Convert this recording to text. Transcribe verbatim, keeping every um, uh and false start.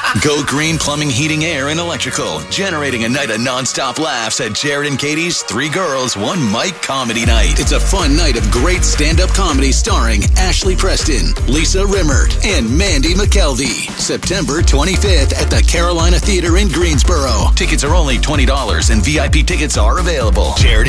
Go Green Plumbing, Heating, Air, and Electrical. Generating a night of nonstop laughs at Jared and Katie's Three Girls, One Mic Comedy Night. It's a fun night of great stand-up comedy starring Ashley Preston, Lisa Rimmert, and Mandy McKelvey. September twenty-fifth at the Carolina Theater in Greensboro. Tickets are only twenty dollars and V I P tickets are available. Jared